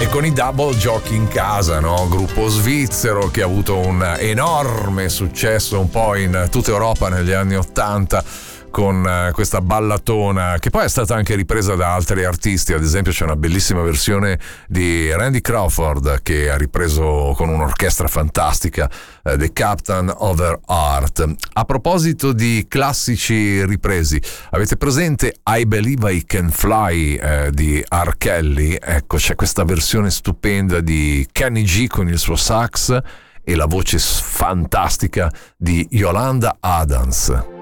con i Double Jockey in casa, no? Gruppo svizzero che ha avuto un enorme successo un po' in tutta Europa negli anni '80 con questa ballatona che poi è stata anche ripresa da altri artisti. Ad esempio c'è una bellissima versione di Randy Crawford che ha ripreso con un'orchestra fantastica The Captain of Her Heart. A proposito di classici ripresi, avete presente I Believe I Can Fly di R. Kelly? Ecco, c'è questa versione stupenda di Kenny G con il suo sax e la voce fantastica di Yolanda Adams.